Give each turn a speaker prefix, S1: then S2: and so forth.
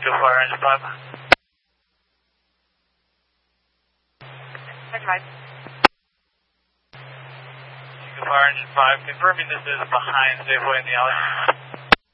S1: Eagle Fire Engine 5.
S2: Engine 5.
S1: Eagle Fire Engine 5, confirming this is behind Safeway in the alley.